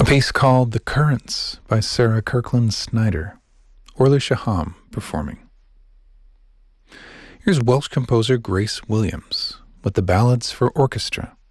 A piece called The Currents by Sarah Kirkland Snyder, Orla Shaham performing. Here's Welsh composer Grace Williams with the Ballads for Orchestra,